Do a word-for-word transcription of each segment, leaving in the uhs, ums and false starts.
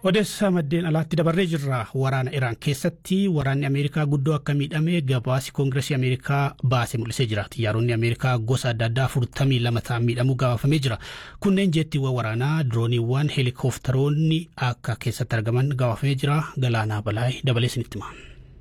Odeessa maddeen alaatti dabarree jirra. Waraana Iraan keessatti waraanni Ameerikaa guddoo akka miidhame gabaasi Koongireesii Ameerikaa baase mul'isee jira. Xiyyaaronni Ameerikaa gosa adda addaa afurtamii lama ta'an miidhamuu gabaafamee jira. Kunneen jeettiiwwan waraanaa, dirooniiwwan, heelikooftaroonni akka keessatti argaman gabaafamee jira. Galaanaa Balaay dabalee isinitti hima.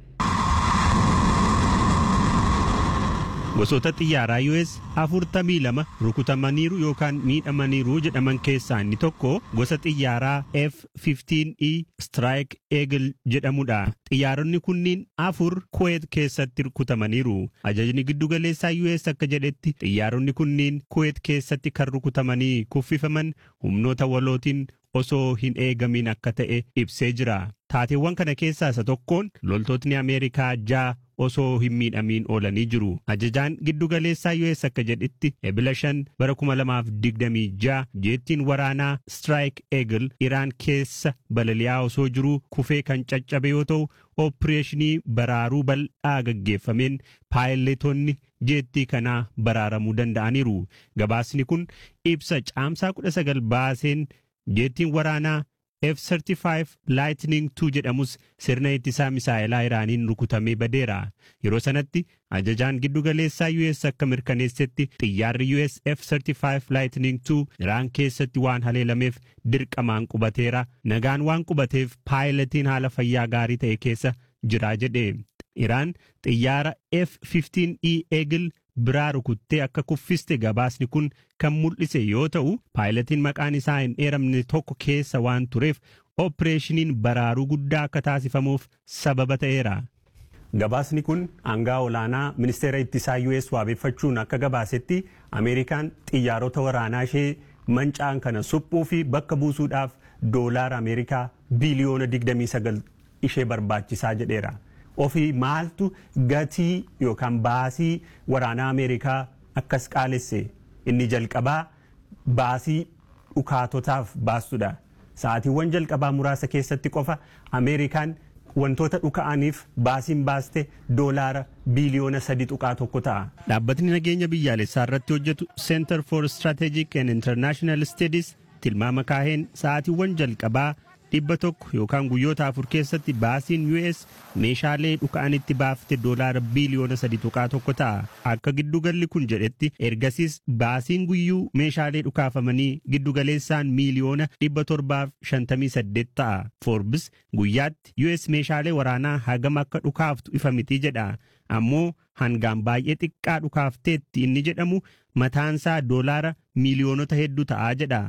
Gosoota xiyyaaraa U S afurtamii lama rukutamaniiru yookaan miidhamaniiru jedhaman keessaa inni tokko gosa xiyyaaraa F fifteen E Strike Eagle jedhamudha. Xiyyaaronni kunniin afur Kuwait keessatti rukutamaniiru. Ajajni giddugaleessaa U S akka jedhetti xiyyaaronni kunniin Kuwait keessatti kan rukutamanii kuffifaman humnoota walootiin osoo hin eegamin akka ta'e ibsee jira. Taateewwan kana keessaa isa tokkoon loltootni Ameerikaa ja'a osoo hin miidhamiin oolanii jiru. Ajajaan giddugaleessaa U S akka jedhetti ebila shan bara kuma lamaaf digdamii ja'a jeettiin waraanaa Strike Eagle Iraan keessa balali'aa osoo jiru kufee kan caccabe yoo ta'u, ooppireeshinii baraaruu bal'aa gaggeeffameen paayiletoonni jeettii kanaa baraaramuu danda'aniiru. Gabaasni kun ibsa caamsaa kudha sagal baaseen jeettiin waraanaa F thirty-five Lightning two jedhamus sirna ittisaa misaa'ilaa Iraaniin rukutamee badeera. Yeroo sanatti ajajaan giddugaleessaa U S akka mirkaneessetti xiyyaarri U S F thirty-five Lightning two Iraan keessatti waan haleelameef dirqamaan qubateera. Nagaan waan qubateef paayiletiin haala fayyaa gaarii ta'e keessa jira jedhe. Iraan xiyyaara F fifteen E Eagle biraa rukuttee akka kuffiste gabaasni kun kan mul'ise yoo ta'u, paayiletiin maqaan isaa hin eeramne tokko keessa waan tureef ooppireeshiniin baraaruu guddaa akka taasifamuuf sababa ta'eera. Gabaasni kun aangaa olaanaa ministeera ittisaa U S waabeeffachuun akka gabaasetti Ameerikaan xiyyaarota waraanaa ishee manca'an kana suphuu fi bakka buusuudhaaf doolaara Ameerikaa biiliyoona digdamii sagal ishee barbaachisaa jedheera. Ofii maaltu gatii yookaan baasii waraanaa Ameerikaa akkas qaalesse? Inni jalqabaa baasii dhukaatotaaf baastudha. Sa'aatiiwwan jalqabaa muraasa keessatti qofa Ameerikaan wantoota dhuka'aniif baasiin baaste doolaara biiliyoona sadi tuqaa tokko ta'a. Dhaabbatni nageenya biyyaalessaa irratti hojjetu Center for Strategic and International Studies tilmaama kaaheen sa'aatiiwwan jalqabaa dhibba tokko yookaan guyyoota afur keessatti baasiin U S meeshaalee dhuka'anitti baafte doolaara biiliyoona sadi tuqaa tokko ta'a. Akka giddugalli kun jedhetti ergasiis baasiin guyyuu meeshaalee dhukaafamanii giddugaleessaan miiliyoona dhibba torbaaf shantamii saddeet ta'a. Forbes guyyaatti U S meeshaalee waraanaa hagam akka dhukaaftu ifa miti jedha. Ammoo hangaan baay'ee xiqqaa dhukaafteetti inni jedhamu mataansaa doolaara miiliyoonota hedduu ta'a jedha.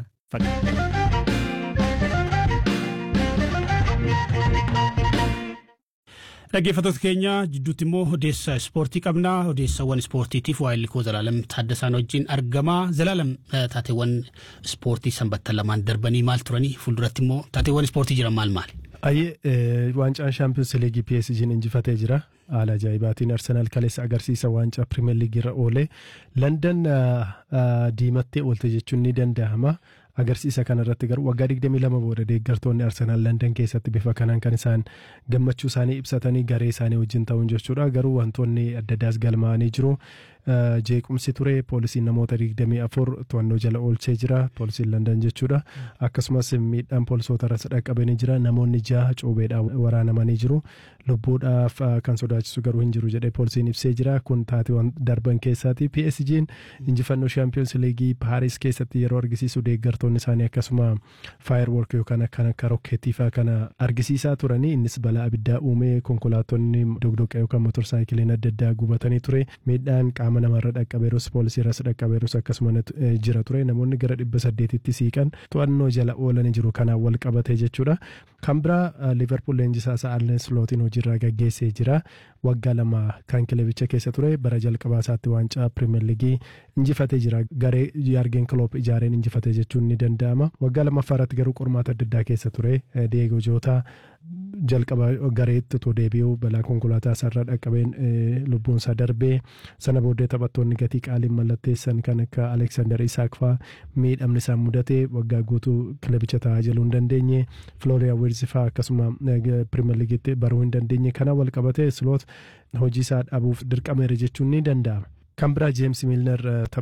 Dhaggeeffattoota keenya jidduutti immoo odeessa ispoortii qabna. Odeessawwan ispoortiitiif waa'illi koo Zalaalam Taaddasaan wajjin argama. Zalaalam, taateewwan ispoortii sanbattan lamaan darbanii maal turanii? Fuulduratti immoo taateewwan ispoortii jiran maal maali? Ayyee waancaan Champions League P S G injifatee jira. Haala ajaa'ibaatiin Arsenaal kaleessa agarsiisa waancaa Premier League irra oole. London diimattee oolte jechuun ni danda'ama. Agarsiisa kanarratti garuu waggaa digdamii lama booda deeggartoonni Arsenaal London keessatti bifa kanaan kan isaan gammachuu isaanii ibsatanii garee isaanii wajjin ta'uun jechuudha. Garuu wantoonni adda addaas galmaa'anii jiru. Jeequmsi ture, poolisiin namoota digdamii afur to'annoo jala oolchee jira, poolisiin London jechuudha. Akkasumas miidhaan poolisoota irra dhaqqabanii jira. Namoonni jaha cuubeedhaan waraanamanii jiru. Lubbuudhaaf kan sodaachisu garuu hin jiru jedhee poolisiin ibsee jira. Kun taateewwan darban keessaati. P S G'n injifannoo Champions League Paaris keessatti yeroo argisiisu deeggartoonni isaanii akkasuma firework yookaan kan akka rokkeetii fa'aa kana argisiisaa turanii. Innis balaa abiddaa uumee konkolaattonni dogdoqa yookaan motorsaayikiliin adda addaa gubatanii ture. Miidhaan qaama namarra dhaqqabeerus poolisii irras dhaqqabeerus akkasuma jira ture. Namoonni gara dhibba saddeetitti siiqan to'annoo jala oolanii jiru kanaan wal qabatee jechuudha. Kan biraa Liverpool leenjisaa isaa Arne Slootiin hojiirraa gaggeessee jira. Waggaa lama kan kilabicha keessa ture. Bara jalqabaa isaatti waancaa Premier League injifatee jira. Garee Jurgen Klopp ijaareen injifatee jechuun ni danda'ama. Waggaa lammaffaarratti garuu qormaata adda addaa keessa ture. Diego Jota jalqaba gareetti otoo deebi'uu balaa konkolaataa isaarraa dhaqqabeen lubbuun isaa darbee sana booddee taphattoonni gatii qaaliin mallatteessan kan akka Alexander Isak fa'aa miidhamni isaan mudate waggaa guutuu kilabicha tajaajiluu hin dandeenye. Florian Wirtz fa'aa akkasuma Premier Leaguetti baruu hin dandeenye. Kana wal qabatee Sloot hojii isaa dhabuuf dirqameera jechuun ni danda'ama. Kan biraa James Milner